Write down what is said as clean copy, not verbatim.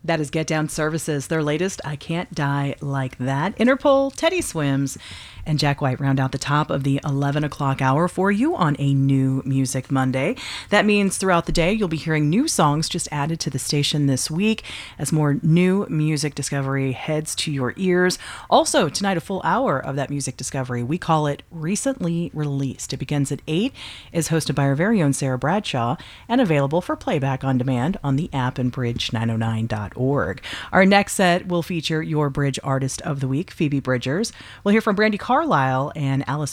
That is Get Down Services. Their latest, I Can't Die Like That. Interpol, Teddy Swims, and Jack White round out the top of the 11 o'clock hour for you on a New Music Monday. That means throughout the day, you'll be hearing new songs just added to the station this week as more new music discovery heads to your ears. Also, tonight, a full hour of that music discovery. We call it Recently Released. It begins at 8, is hosted by our very own Sarah Bradshaw, and available for playback on demand on the app and bridge909.org. Our next set will feature your Bridge Artist of the Week, Phoebe Bridgers. We'll hear from Brandy Carlisle and Alice